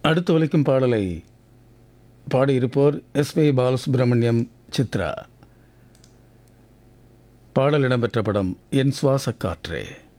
அடுத்து ஒலிக்கும் பாடலை பாடியிருப்போர் எஸ்பி பாலசுப்ரமணியம், சித்ரா. பாடல் இடம்பெற்ற படம் என் சுவாச காற்றே.